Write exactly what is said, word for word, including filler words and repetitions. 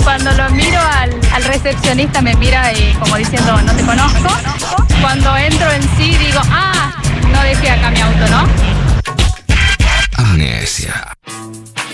Cuando lo miro al, al recepcionista me mira y como diciendo no te conozco.